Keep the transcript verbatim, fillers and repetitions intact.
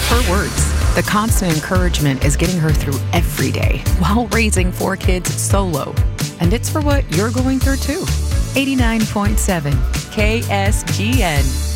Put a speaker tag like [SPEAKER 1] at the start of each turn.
[SPEAKER 1] Her words, the constant encouragement is getting her through every day while raising four kids solo. And it's for what you're going through too. eighty-nine point seven K S G N.